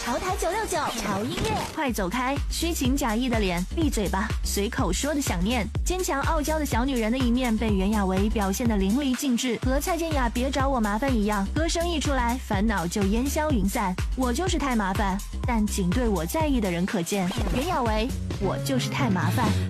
潮台969潮音乐， 快走开！虚情假意的脸，闭嘴吧！随口说的想念，坚强傲娇的小女人的一面被袁娅维表现得淋漓尽致，和蔡健雅别找我麻烦一样，歌声一出来，烦恼就烟消云散。我就是太麻烦，但仅对我在意的人可见。袁娅维，我就是太麻烦。